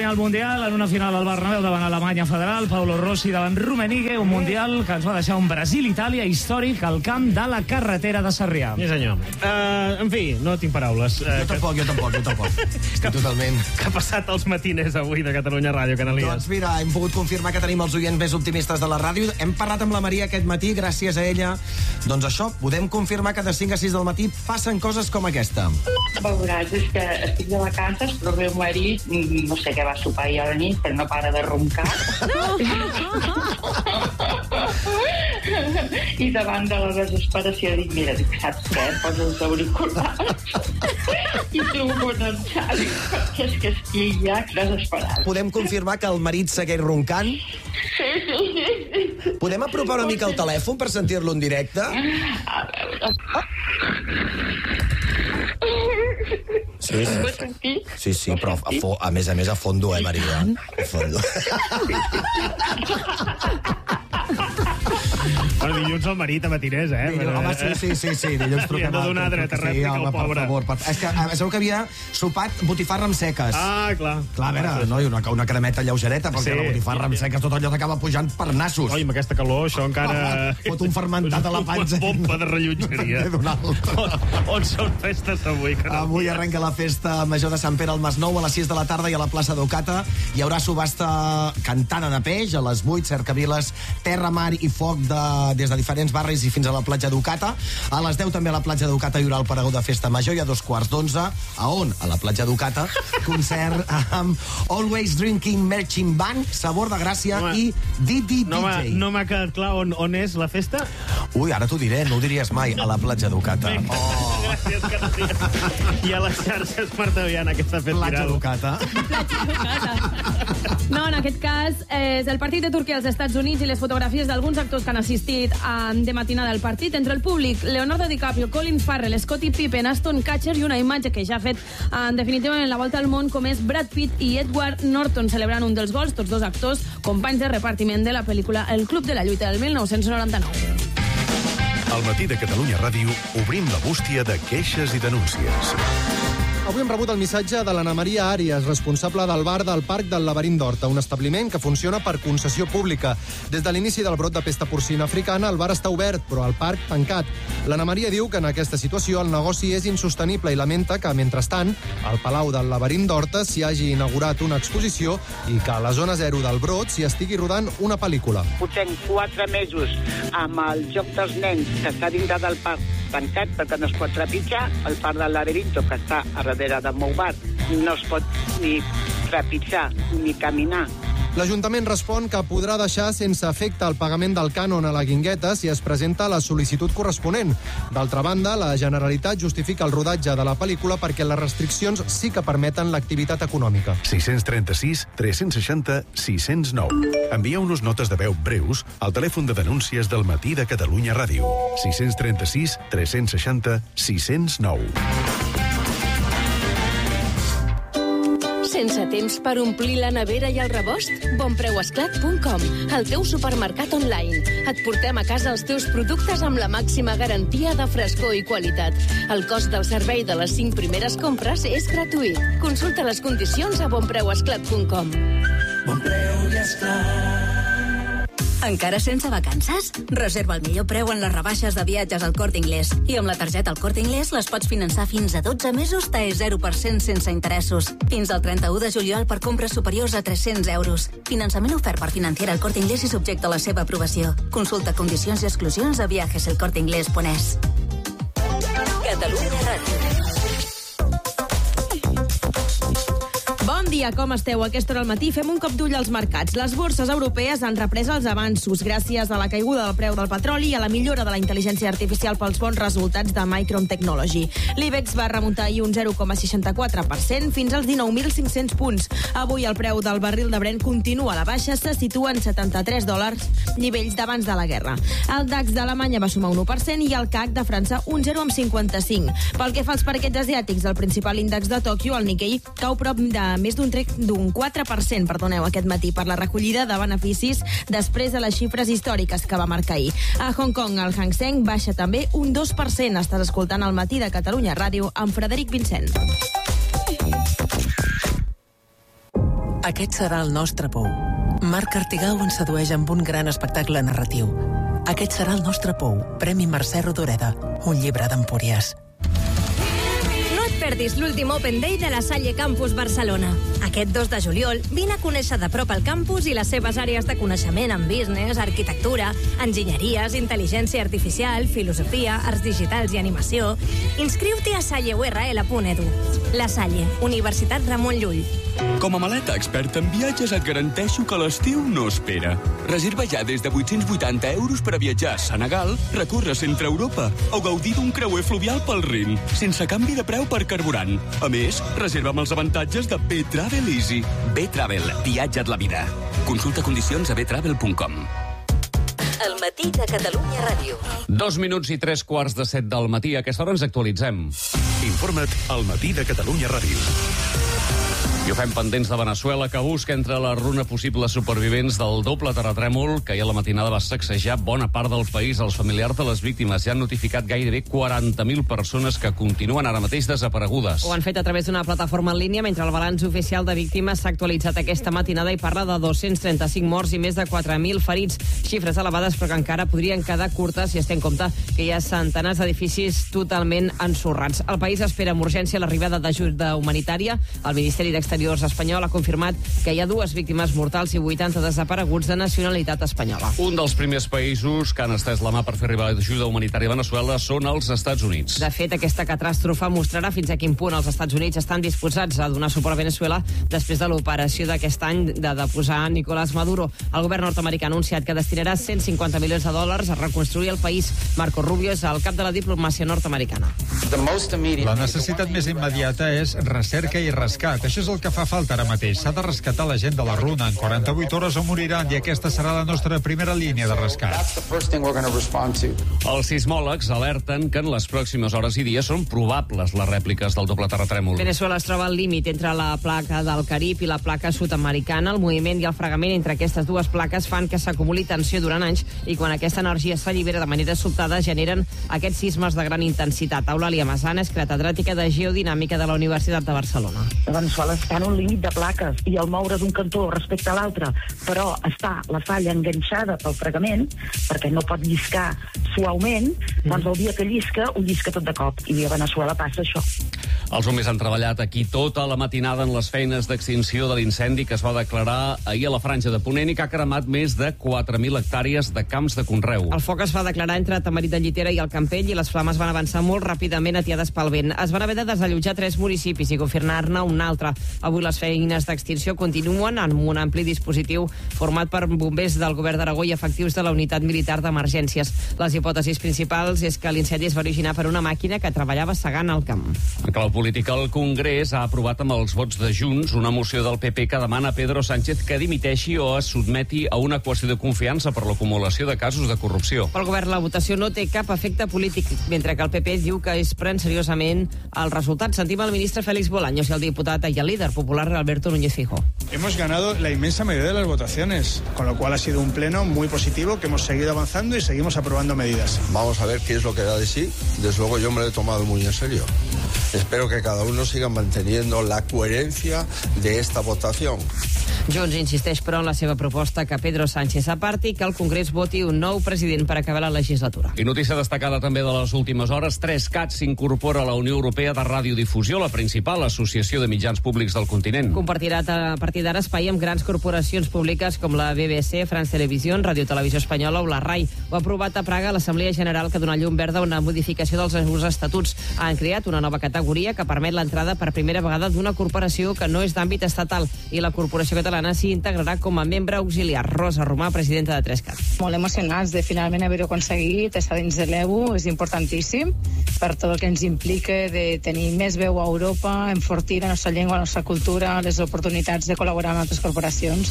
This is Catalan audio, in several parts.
guanyar el Mundial en una final al Bernabéu davant Alemanya Federal, Paulo Rossi davant Rummenigge, un Mundial que ens va deixar un Brasil-Itàlia històric al camp de la carretera de Sarrià. Sí, senyor. En fi, no tinc paraules. Jo tampoc. Estic totalment... Què ha passat als matiners avui de Catalunya Ràdio, Canalies? Doncs mira, hem pogut confirmar que tenim els oients més optimistes de la ràdio. Hem parlat amb la Maria aquest matí, gràcies a ella. Doncs això, podem confirmar que de 5 a 6 del matí passen coses com aquesta. Veuràs, és que estic de vacances, però el meu marit, no sé què va sopar ahir a la nit, però no para de roncar. I davant de la desesperació dic, mira, saps què? Posa els auriculars i truco en Xavi, perquè és que estic ja desesperat. Podem confirmar que el marit segueix roncant? Sí. Podem apropar una mica el telèfon per sentir-lo en directe? A veure... Sí, però a més a fondo, Maria? A fondo. Bueno, dilluns el marit a matiners, Home, sí, dilluns truquem. Li hem de donar dreta rèplica al pobre. Per favor. És que sabeu que havia sopat botifarra amb seques. Ah, clar. Clar, a veure, no? I una cremeta lleugereta, perquè la botifarra amb seques tot allò t'acaba pujant per nassos. Oi, amb aquesta calor, això encara... Fot un fermentat a la panxa. Bomba de rellotgeria. On són festes avui? Avui arrenca la festa major de Sant Pere al Masnou a les 6 de la tarda i a la plaça d'Ocata hi haurà subhasta cantant a peix a les 8, cercaviles, terra, mar i foc des de diferents barris i fins a la platja d'Ocata. A les 10 també a la platja d'Ocata hi haurà el paregó de festa major i a 2:15 a on? A la platja d'Ocata, concert amb Always Drinking Marching Band, Sabor de Gràcia i Didi DJ. No m'ha quedat clar on és la festa? Ui, ara t'ho diré, no ho diries mai, a la platja d'Ocata. Gràcies, Carolina. I a les xarxes, Marta Viana, que s'ha fet Platja viral. d'Ocata. No, en aquest cas és el partit de Turquia als Estats Units i les fotografies d'alguns actors que han assistit de matinada al partit. Entre el públic, Leonardo DiCaprio, Colin Farrell, Scottie Pippen, Aston Kutcher i una imatge que ja ha fet definitivament la volta al món, com és Brad Pitt i Edward Norton celebrant un dels gols, tots dos actors companys de repartiment de la pel·lícula El Club de la Lluita del 1999. Al matí de Catalunya Ràdio obrim la bústia de queixes i denúncies. Avui hem rebut el missatge de l'Anna Maria Àries, responsable del bar del Parc del Laberint d'Horta, un establiment que funciona per concessió pública. Des de l'inici del brot de pesta porcina africana, el bar està obert, però el parc tancat. L'Anna Maria diu que en aquesta situació el negoci és insostenible i lamenta que, mentrestant, al Palau del Laberint d'Horta s'hi hagi inaugurat una exposició i que a la zona zero del brot s'hi estigui rodant una pel·lícula. Portem 4 mesos amb el joc dels nens que està dintre del parc tancat perquè no es pot trepitjar. El parc del Laberinto, que està a darrere del meu bar, no es pot ni trepitjar ni caminar. L'Ajuntament respon que podrà deixar sense efecte el pagament del cànon a la Guingueta si es presenta la sol·licitud corresponent. D'altra banda, la Generalitat justifica el rodatge de la pel·lícula perquè les restriccions sí que permeten l'activitat econòmica. 636 360 609. Envieu-nos notes de veu breus al telèfon de denúncies del matí de Catalunya Ràdio. 636 360 609. Sense temps per omplir la nevera i el rebost? Bonpreuesclat.com, el teu supermercat online. Et portem a casa els teus productes amb la màxima garantia de frescor i qualitat. El cost del servei de les 5 primeres compres és gratuït. Consulta les condicions a bonpreuesclat.com. Bonpreu i Esclat. Encara sense vacances? Reserva el millor preu en les rebaixes de viatges al Corte Inglés. I amb la targeta al Corte Inglés les pots finançar fins a 12 mesos TAE 0% sense interessos. Fins al 31 de juliol per compres superiors a 300 euros. Finançament ofert per Financiera al Corte Inglés i subjecte a la seva aprovació. Consulta condicions i exclusions a viajeselcorteinglés.es. Catalunya Ràdio. Bon dia, com esteu? A aquesta hora al matí fem un cop d'ull als mercats. Les borses europees han reprès els avanços gràcies a la caiguda del preu del petroli i a la millora de la intel·ligència artificial pels bons resultats de Micron Technology. L'IBEX va remuntar ahir un 0,64% fins als 19.500 punts. Avui el preu del barril de Brent continua a la baixa, se situa en $73, nivells d'abans de la guerra. El DAX d'Alemanya va sumar un 1% i el CAC de França un 0,55. Pel que fa als parquets asiàtics, el principal índex de Tòquio, el Nikkei, cau prop de més d'un 4%, aquest matí per la recollida de beneficis després de les xifres històriques que va marcar ahir. A Hong Kong, el Hang Seng baixa també un 2%. Estàs escoltant el matí de Catalunya Ràdio amb Frederic Vincent. Aquest serà el nostre pou. Marc Artigau ens sedueix amb un gran espectacle narratiu. Aquest serà el nostre pou. Premi Mercè Rodoreda. Un llibre d'Empúries. No et perdis l'últim Open Day de la Salle Campus Barcelona. Aquest 2 de juliol, vine a conèixer de prop el campus i les seves àrees de coneixement en business, arquitectura, enginyeries, intel·ligència artificial, filosofia, arts digitals i animació. Inscriu-t'hi a salleurl.edu. La Salle, Universitat Ramon Llull. Com a maleta experta en viatges et garanteixo que l'estiu no espera. Reserva ja des de 880 euros per a viatjar a Senegal, recórrer centre Europa o gaudir d'un creuer fluvial pel Rin, sense canvi de preu per carburant. A més, reserva amb els avantatges de B-Travel Easy. B-Travel, viatja't la vida. Consulta condicions a btravel.com. El matí de Catalunya Ràdio. 2 minuts i 3:15 del matí. A aquesta hora ens actualitzem. Informa't al matí de Catalunya Ràdio. I ho fem pendents de Veneçuela, que busca entre la runa possibles supervivents del doble terratrèmol que ahir a la matinada va sacsejar bona part del país. Els familiars de les víctimes ja han notificat gairebé 40.000 persones que continuen ara mateix desaparegudes. Ho han fet a través d'una plataforma en línia, mentre el balanç oficial de víctimes s'ha actualitzat aquesta matinada i parla de 235 morts i més de 4.000 ferits. Xifres elevades, però que encara podrien quedar curtes si es té en compte que hi ha centenars d'edificis totalment ensorrats. El país espera amb urgència l'arribada d'ajuda humanitària. El Ministeri d'Exteriors espanyol ha confirmat que hi ha 2 víctimes mortals i 80 desapareguts de nacionalitat espanyola. Un dels primers països que han estès la mà per fer arribar ajuda humanitària a Veneçuela són els Estats Units. De fet, aquesta catàstrofe mostrarà fins a quin punt els Estats Units estan disposats a donar suport a Veneçuela després de l'operació d'aquest any de deposar Nicolás Maduro. El govern nord-americà ha anunciat que destinarà 150 milions de dòlars a reconstruir el país. Marco Rubio és el cap de la diplomàcia nord-americana. La necessitat més immediata és recerca i rescat. Això és el que fa falta ara mateix. S'ha de rescatar la gent de la runa. En 48 hores o moriran i aquesta serà la nostra primera línia de rescat. Els sismòlegs alerten que en les pròximes hores i dies són probables les rèpliques del doble terratrèmol. Veneçuela es troba al límit entre la placa del Carib i la placa sud-americana. El moviment i el fregament entre aquestes dues plaques fan que s'acumuli tensió durant anys i quan aquesta energia s'allibera de manera sobtada generen aquests sismes de gran intensitat. Eulàlia Masana és catedràtica de Geodinàmica de la Universitat de Barcelona. Veneçuela està en un límit de plaques i el moure d'un cantó respecte a l'altre, però està la falla enganxada pel fregament perquè no pot lliscar suaument, doncs el dia que llisca, ho llisca tot de cop. I a Veneçuela passa això. Els homes han treballat aquí tota la matinada en les feines d'extinció de l'incendi que es va declarar ahir a la Franja de Ponent i que ha cremat més de 4.000 hectàrees de camps de conreu. El foc es va declarar entre Tamarit de Llitera i el Campell i les flames van avançar molt ràpidament atiades pel vent. Es van haver de desallotjar 3 municipis i confirmar-ne un altre. Avui les feines d'extinció continuen amb un ampli dispositiu format per bombers del govern d'Aragó i efectius de la unitat militar d'emergències. Les hipòtesis principals és que l'incendi es va originar per una màquina que treballava segant el camp. En clau política, el Congrés ha aprovat amb els vots de Junts una moció del PP que demana a Pedro Sánchez que dimiteixi o es sotmeti a una qüestió de confiança per l'acumulació de casos de corrupció. Pel govern, la votació no té cap efecte polític, mentre que el PP diu que es pren seriosament el resultat. Sentim el ministre Félix Bolaños i el diputat i el líder popular Alberto Núñez Feijóo. Hemos ganado la inmensa mayoría de las votaciones, con lo cual ha sido un pleno muy positivo que hemos seguido avanzando y seguimos aprobando medidas. Vamos a ver qué es lo que da de sí. Desde luego yo me lo he tomado muy en serio. Espero que cada uno siga manteniendo la coherencia de esta votación. Junts insisteix, però, en la seva proposta que Pedro Sánchez aparti i que el Congrés voti un nou president per acabar la legislatura. I notícia destacada també de les últimes hores, 3cat s'incorpora a la Unió Europea de Radiodifusió, la principal associació de mitjans públics del continent. Compartirà a partir d'ara espai amb grans corporacions públiques com la BBC, France Televisió, Radio Televisió Espanyola o la RAI. Ho ha aprovat a Praga l'Assemblea General que dona llum verda a una modificació dels seus estatuts. Han creat una nova categoria que permet l'entrada per primera vegada d'una corporació que no és d'àmbit estatal i la corporació catalana s'hi integrarà com a membre auxiliar. Rosa Romà, presidenta de 3cat. Molt emocionats de finalment haver-ho aconseguit, estar dins de l'EBU, és importantíssim per tot el que ens implica de tenir més veu a Europa, enfortir la nostra llengua, la nostra cultura, les oportunitats de col·laborar amb altres corporacions.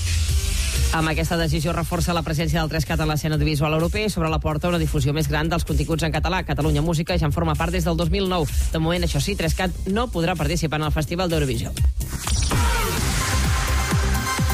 Amb aquesta decisió reforça la presència del 3cat a l'escena audiovisual europea i sobre la porta una difusió més gran dels continguts en català. Catalunya Música ja en forma part des del 2009. De moment, això sí, 3cat no podrà participar en el Festival d'Eurovisió.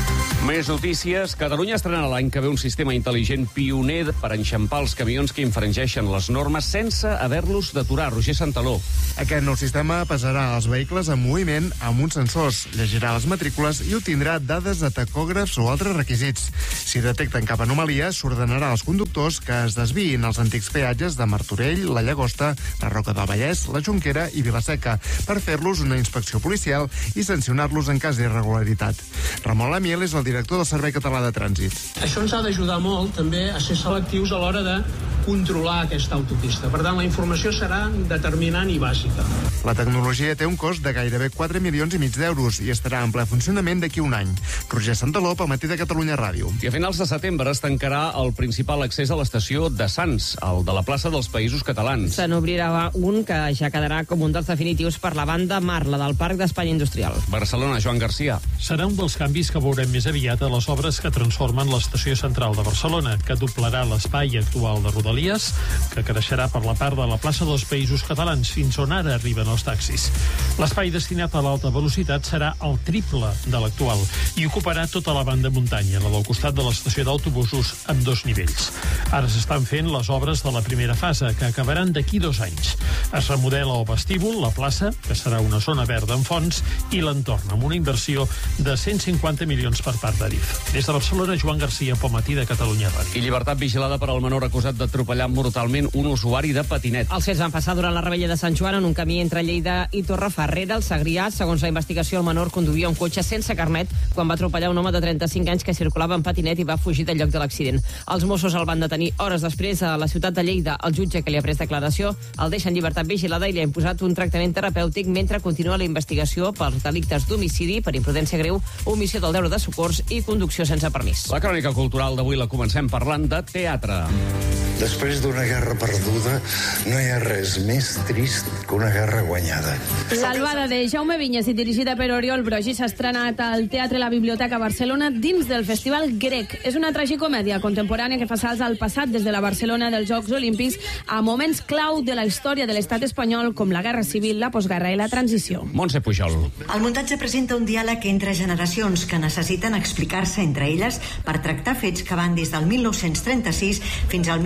Més notícies. Catalunya estrenarà l'any que ve un sistema intel·ligent pioner per enxampar els camions que infringeixen les normes sense haver-los d'aturar. Roger Santaló. Aquest nou sistema pesarà els vehicles en moviment amb uns sensors, llegirà les matrícules i obtindrà dades de tacògrafs o altres requisits. Si detecten cap anomalia, s'ordenarà als conductors que es desviïn als antics peatges de Martorell, la Llagosta, la Roca del Vallès, la Jonquera i Vilaseca per fer-los una inspecció policial i sancionar-los en cas d'irregularitat. Ramon Lamiel és el director del Servei Català de Trànsit. Això ens ha d'ajudar molt també a ser selectius a l'hora de controlar aquesta autopista. Per tant, la informació serà determinant i bàsica. La tecnologia té un cost de gairebé 4,5 milions d'euros i estarà en ple funcionament d'aquí un any. Roger Santaló, pel Matí de Catalunya Ràdio. I a finals de setembre es tancarà el principal accés a l'estació de Sants, el de la plaça dels Països Catalans. Se n'obrirà un que ja quedarà com un dels definitius per la banda Mar, la del Parc d'Espanya Industrial. Barcelona, Joan Garcia. Serà un dels canvis que veurem més aviat a les obres que transformen l'estació central de Barcelona, que doblarà l'espai actual de Rodalies, que creixerà per la part de la plaça dels Països Catalans, fins on ara arriben els taxis. L'espai destinat a l'alta velocitat serà el triple de l'actual i ocuparà tota la banda muntanya, la del costat de l'estació d'autobusos, amb 2 nivells. Ara s'estan fent les obres de la primera fase, que acabaran d'aquí 2 anys. Es remodela el vestíbul, la plaça, que serà una zona verda en fons, i l'entorn, amb una inversió de 150 milions per part d'Adif. Des de Barcelona, Joan Garcia, pel Matí de Catalunya Ràdio. I llibertat vigilada per al menor acusat d'atropellar mortalment un usuari de patinet. Els fets van passar durant la rebella de Sant Joan en un camí entre Lleida i Torrefarrera, al Segrià. Segons la investigació, el menor conduïa un cotxe sense carnet quan va atropellar un home de 35 anys que circulava en patinet i va fugir del lloc de l'accident. Els Mossos el van detenir hores després a la ciutat de Lleida. El jutge que li ha pres declaració el deixa en llibertat vigilada i li ha imposat un tractament terapèutic mentre continua la investigació pels delictes d'homicidi, per imprudència greu, omissió del deure de socors i conducció sense permís. La crònica cultural d'avui la comencem parlant de teatre. Després d'una guerra perduda, no hi ha res més trist que una guerra guanyada. L'Albada de Jaume Vinyes i dirigida per Oriol Broggi s'ha estrenat al Teatre La Biblioteca Barcelona dins del Festival Grec. És una tragicomèdia contemporània que fa salts al passat des de la Barcelona dels Jocs Olímpics a moments clau de la història de l'estat espanyol com la Guerra Civil, la postguerra i la transició. Montse Pujol. El muntatge presenta un diàleg entre generacions que necessiten explicar-se entre elles per tractar fets que van des del 1936 fins al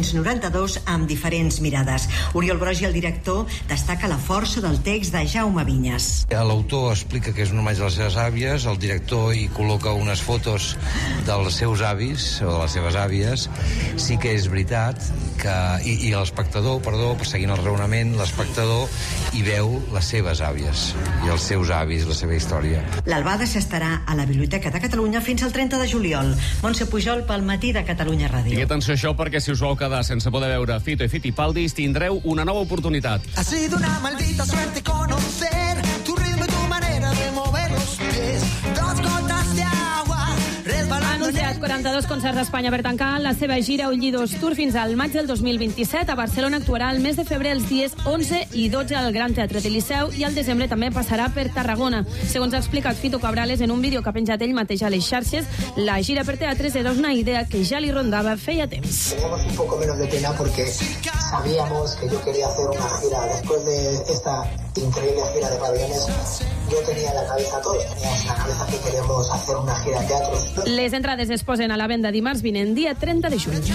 1992 amb diferents mirades. Oriol Broggi, el director, destaca la força del text de Jaume Vinyes. L'autor explica que és un homenatge a les seves àvies, el director hi col·loca unes fotos dels seus avis o de les seves àvies. Sí que és veritat que, i l'espectador, seguint el raonament, l'espectador hi veu les seves àvies i els seus avis, la seva història. L'Albada s'estarà a la Biblioteca de Catalunya fins al 30 de juliol. Montse Pujol, pel Matí de Catalunya Ràdio. I atenció a això, perquè si us vau quedar sense poder veure Fito i Fitipaldis, tindreu una nova oportunitat. Ha sido una maldita suerte conocer tu ritmo y tu manera de mover los pies. 2 gotas de agua resbalando. Ha anunciat 42 concerts d'Espanya per tancar la seva gira Ullidos Tour fins al maig del 2027. A Barcelona actuarà el mes de febrer els dies 11 i 12 al Gran Teatre del Liceu i al desembre també passarà per Tarragona. Segons ha explicat Fito Cabrales en un vídeo que ha penjat ell mateix a les xarxes, la gira per teatres era una idea que ja li rondava feia temps. Teníamos un poco menos de pena porque sabíamos que yo quería hacer una gira. Después de esta increíble gira de pabellones, yo tenía en la cabeza, todos teníamos en la cabeza que queríamos hacer una gira de teatro. Les entrades es posen a la venda dimarts vinent, dia 30 de juny.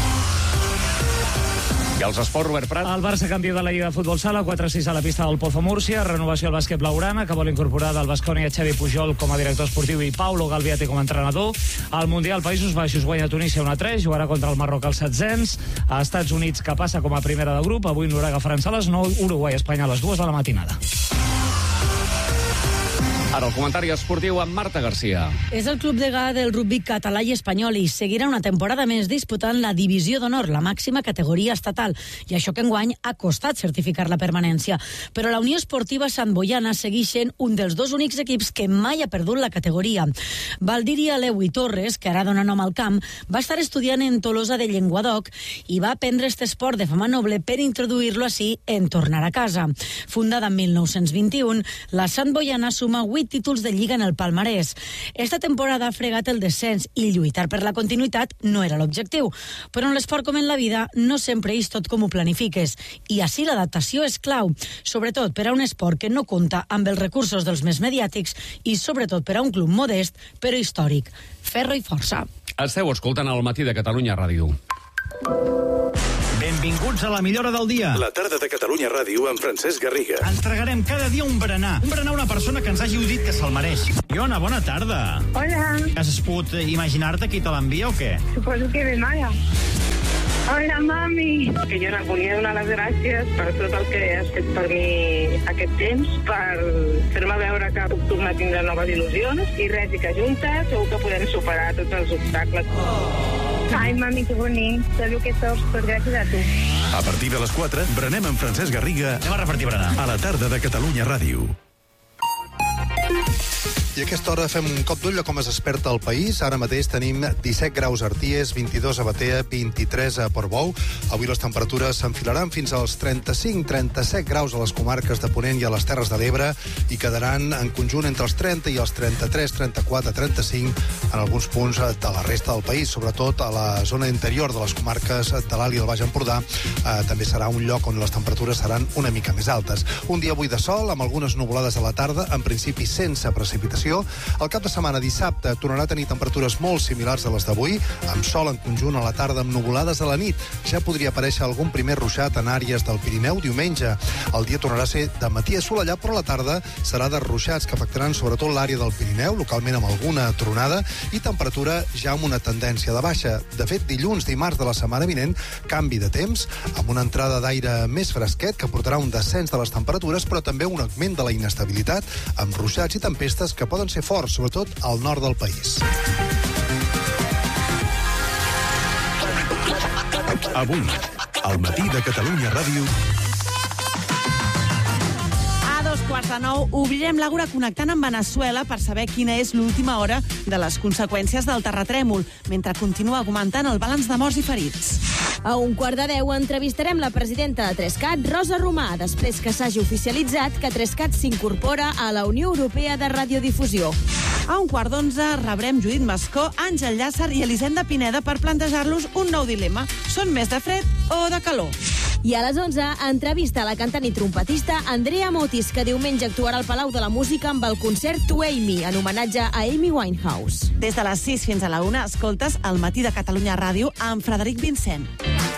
I els esports, Robert Prat. El Barça campió de la Lliga de Futbol Sala, 4-6 a la pista del Pozo Múrcia, renovació al bàsquet blaugrana, que vol incorporar del Baskonia Xavi Pujol com a director esportiu i Paulo Galviati com a entrenador. Al Mundial Països Baixos guanya Tunísia 1-3, jugarà contra el Marroc als 700. A Estats Units, que passa com a primera de grup, avui Noruega, França a les 9, Uruguai, Espanya a les 2 de la matinada. Ara el comentari esportiu amb Marta Garcia. És el club degà del rugby català i espanyol i seguirà una temporada més disputant la divisió d'honor, la màxima categoria estatal, i això que enguany ha costat certificar la permanència. Però la Unió Esportiva Sant Boiana segueix sent un dels 2 únics equips que mai ha perdut la categoria. Valdiri Aleu Torres, que ara dona nom al camp, va estar estudiant en Tolosa de Llenguadoc i va aprendre este esport de fama noble per introduir-lo així en tornar a casa. Fundada en 1921, la Sant Boiana suma 8 8 títols de Lliga en el palmarès. Esta temporada ha fregat el descens i lluitar per la continuïtat no era l'objectiu. Però en l'esport com en la vida no sempre és tot com ho planifiques i així l'adaptació és clau, sobretot per a un esport que no compta amb els recursos dels més mediàtics i sobretot per a un club modest però històric. Ferro i força. Esteu escoltant al Matí de Catalunya Ràdio. Benvinguts a la millora del dia. La tarda de Catalunya Ràdio amb Francesc Garriga. Entregarem cada dia un berenar. Un berenar a una persona que ens hagi dit que se'l mereix. Iona, bona tarda. Hola. Has pogut imaginar-te qui te l'envia o què? Suposo que de Maya. Hola, mami. Que jo volia donar les gràcies per tot el que has fet per mi aquest temps, per fer-me veure que puc tornar a tindre noves il·lusions i res, i que juntes segur que podem superar tots els obstacles. Ai, mami, que bonic. Sabeu que sols per gràcies a tu. A partir de les 4, berenem amb Francesc Garriga. Anem a repartir berenar. A la tarda de Catalunya Ràdio. I a aquesta hora fem un cop d'ull a com es desperta el país. Ara mateix tenim 17 graus a Arties, 22 a Batea, 23 a Portbou. Avui les temperatures s'enfilaran fins als 35-37 graus a les comarques de Ponent i a les Terres de l'Ebre i quedaran en conjunt entre els 30 i els 33, 34, 35 en alguns punts de la resta del país, sobretot a la zona interior de les comarques de l'Alt i el Baix Empordà. També serà un lloc on les temperatures seran una mica més altes. Un dia avui de sol, amb algunes nuvolades a la tarda, en principi sense precipitació. El cap de setmana dissabte tornarà a tenir temperatures molt similars a les d'avui, amb sol en conjunt a la tarda amb nuvolades a la nit. Ja podria aparèixer algun primer ruixat en àrees del Pirineu diumenge. El dia tornarà a ser de matí assolellat, però a la tarda serà de ruixats que afectaran sobretot l'àrea del Pirineu, localment amb alguna tronada, i temperatura ja amb una tendència de baixa. De fet, dilluns, dimarts de la setmana vinent, canvi de temps, amb una entrada d'aire més fresquet que portarà un descens de les temperatures, però també un augment de la inestabilitat, amb ruixats i tempestes que poden ser forts, sobretot al nord del país. Avui, al Matí de Catalunya Ràdio. A 8:45 obrirem l'Àgora connectant amb Veneçuela per saber quina és l'última hora de les conseqüències del terratrèmol, mentre continua augmentant el balanç de morts i ferits. A 9:15 entrevistarem la presidenta de Trescat, Rosa Romà, després que s'hagi oficialitzat que Trescat s'incorpora a la Unió Europea de Radiodifusió. A 11:15 rebrem Judit Mascó, Àngel Llàcer i Elisenda Pineda per plantejar-los un nou dilema. Són més de fred o de calor? I a les 11, entrevista a la cantant i trompetista Andrea Motis, que diumenge actuarà al Palau de la Música amb el concert To Amy, en homenatge a Amy Winehouse. Des de les 6 fins a la 1, escoltes El Matí de Catalunya Ràdio amb Frederic Vincent.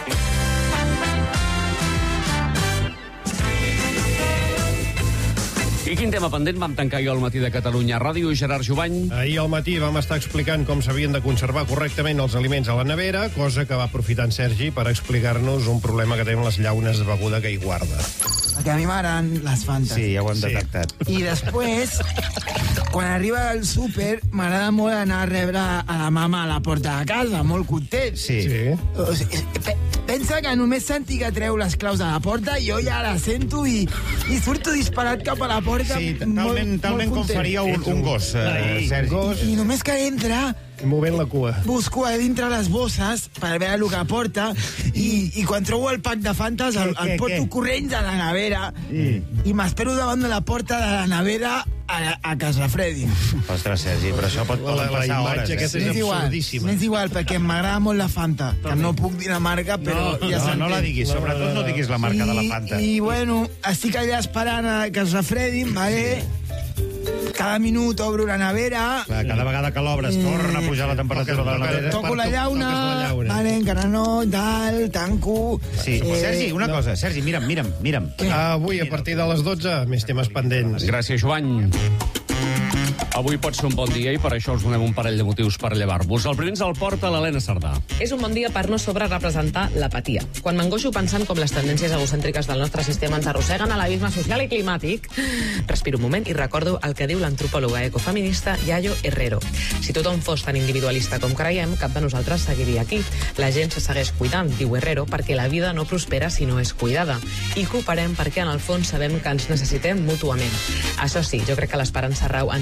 I quin tema pendent vam tancar jo al Matí de Catalunya Ràdio, Gerard Jovany? Ahir al matí vam estar explicant com s'havien de conservar correctament els aliments a la nevera, cosa que va aprofitar en Sergi per explicar-nos un problema que tenen les llaunes de beguda que hi guarda. Perquè a mi m'agraden les Fantes. Sí, ja ho hem detectat. I després, quan arriba al súper, m'agrada molt anar a rebre a la mama a la porta de casa, molt content. Sí. O sigui, pensa que només sentir que treu les claus de la porta, jo ja la sento i surto disparat cap a la porta. Sí, talment com faria un gos, Sergi. I només que entra... Movent la cua. Busco a dintre les bosses per veure el que porta i quan trobo el pack de Fantes el porto corrents a la nevera i m'espero davant de la porta de la nevera a que es refredin. Ostres, Sergi, però això pot passar hores. És absurdíssima. M'és igual, perquè m'agrada molt la Fanta, que no puc dir la marca, però ja s'entén. No la diguis, sobretot no diguis la marca de la Fanta. I bueno, estic allà esperant que es refredin, vale? Cada minut obro la nevera. Clar, cada vegada que l'obres torna a pujar la temperatura de la nevera. Toco la llauna, vale, encara no, tal, tanco... Sí. Sergi, una cosa, Sergi, mira'm. Avui, a partir de les 12, més temes pendents. Gràcies, Joan. Avui pot ser un bon dia i per això us donem un parell de motius per llevar-vos. El primer ens el porta l'Helena Cerdà. És un bon dia per no sobrerepresentar l'apatia. Quan m'angoixo pensant com les tendències egocèntriques del nostre sistema ens arrosseguen a l'abisme social i climàtic, respiro un moment i recordo el que diu l'antropòloga ecofeminista Yayo Herrero. Si tothom fos tan individualista com creiem, cap de nosaltres seguiria aquí. La gent se segueix cuidant, diu Herrero, perquè la vida no prospera si no és cuidada. I cooperem perquè en el fons sabem que ens necessitem mútuament. Això sí, jo crec que l'esperança rau en ser el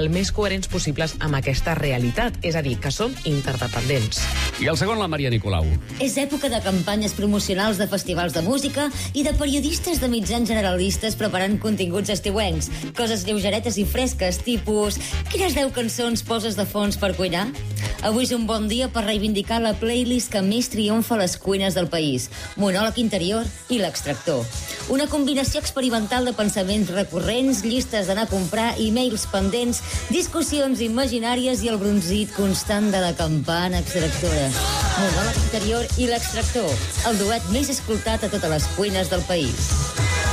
el més coherents possibles amb aquesta realitat, és a dir, que som interdependents. I el segon, la Maria Nicolau. És època de campanyes promocionals de festivals de música i de periodistes de mitjans generalistes preparant continguts estiuencs. Coses lleugeretes i fresques, tipus... Quines 10 cançons poses de fons per cuinar? Avui és un bon dia per reivindicar la playlist que més triomfa a les cuines del país. Monòleg interior i l'extractor. Una combinació experimental de pensaments recurrents, llistes d'anar a comprar, e-mails pendents, discussions imaginàries i el bronzit constant de la campana extractora. Monòleg interior i l'extractor, el duet més escoltat a totes les cuines del país.